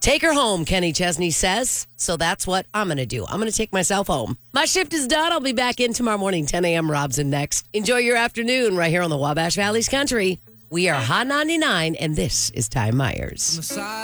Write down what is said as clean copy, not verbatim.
Take her home, Kenny Chesney says. So that's what I'm going to do. I'm going to take myself home. My shift is done. I'll be back in tomorrow morning, 10 a.m. Robson next. Enjoy your afternoon right here on the Wabash Valley's Country. We are Hot 99, and this is Ty Myers.